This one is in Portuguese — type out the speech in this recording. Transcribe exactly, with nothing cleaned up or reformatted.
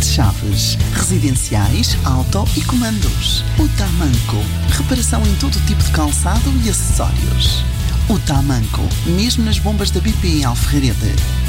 porte-chaves, residenciais, auto e comandos. O Tamanco, reparação em todo tipo de calçado e acessórios. O Tamanco, mesmo nas bombas da B P em Alferrarede.